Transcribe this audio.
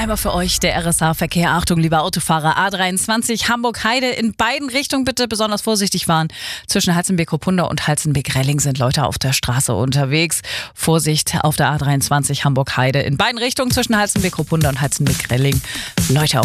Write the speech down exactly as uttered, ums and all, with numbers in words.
Einmal für euch der R S A-Verkehr. Achtung, liebe Autofahrer, A dreiundzwanzig Hamburg-Heide in beiden Richtungen bitte besonders vorsichtig fahren. Zwischen Halzenbeck-Kopunda und Halzenbeck-Relling sind Leute auf der Straße unterwegs. Vorsicht auf der A dreiundzwanzig Hamburg-Heide in beiden Richtungen zwischen Halzenbeck-Kopunda und Halzenbeck-Relling. Leute auf